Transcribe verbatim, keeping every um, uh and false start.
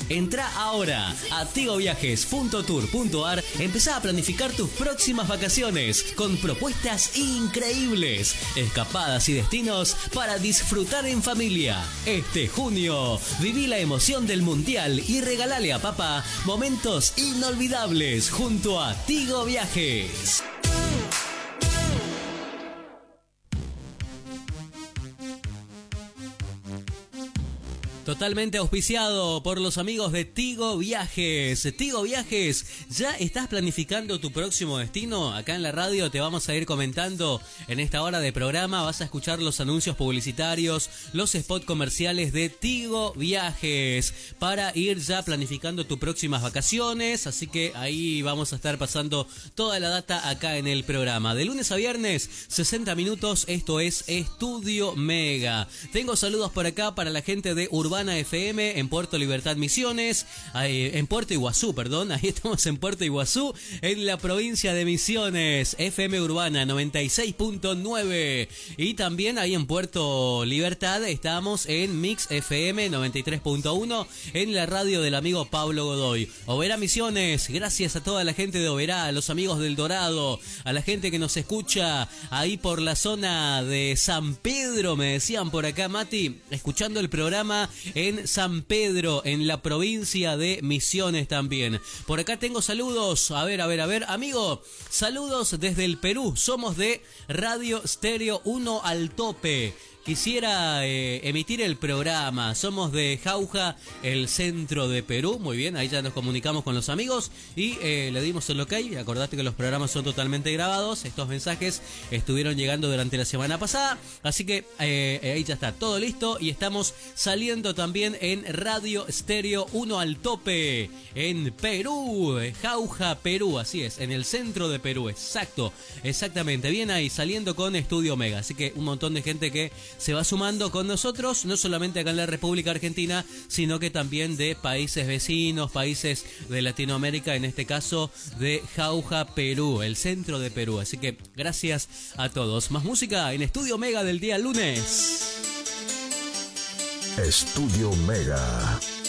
Entrá ahora a tigoviajes punto tour punto ar, empezá a planificar tus próximas vacaciones con propuestas increíbles, escapadas y destinos para disfrutar en familia. Este junio, viví la emoción del Mundial y regalale a papá momentos inolvidables junto a Tigo Viajes. Totalmente auspiciado por los amigos de Tigo Viajes. Tigo Viajes, ¿ya estás planificando tu próximo destino? Acá en la radio te vamos a ir comentando en esta hora de programa. Vas a escuchar los anuncios publicitarios, los spots comerciales de Tigo Viajes para ir ya planificando tus próximas vacaciones. Así que ahí vamos a estar pasando toda la data acá en el programa. De lunes a viernes, sesenta minutos. Esto es Estudio Mega. Tengo saludos por acá para la gente de Urbana F M en Puerto Libertad Misiones, en Puerto Iguazú, perdón, ahí estamos en Puerto Iguazú, en la provincia de Misiones, F M Urbana noventa y seis punto nueve, y también ahí en Puerto Libertad estamos en Mix F M noventa y tres punto uno, en la radio del amigo Pablo Godoy. Oberá Misiones, gracias a toda la gente de Oberá, a los amigos del Dorado, a la gente que nos escucha ahí por la zona de San Pedro, me decían por acá, Mati, escuchando el programa en San Pedro, en la provincia de Misiones también. Por acá tengo saludos, a ver, a ver, a ver, amigo, saludos desde el Perú, somos de Radio Estéreo uno al Tope. Quisiera eh, emitir el programa. Somos de Jauja, el centro de Perú. Muy bien, ahí ya nos comunicamos con los amigos y eh, le dimos el ok. Acordate que los programas son totalmente grabados. Estos mensajes estuvieron llegando durante la semana pasada. Así que eh, ahí ya está todo listo. Y estamos saliendo también en Radio Estéreo uno al Tope, en Perú, Jauja, Perú. Así es, en el centro de Perú. Exacto, exactamente. Bien ahí, saliendo con Estudio Mega. Así que un montón de gente que se va sumando con nosotros, no solamente acá en la República Argentina, sino que también de países vecinos, países de Latinoamérica, en este caso de Jauja, Perú, el centro de Perú. Así que gracias a todos. Más música en Estudio Mega del día lunes. Estudio Mega.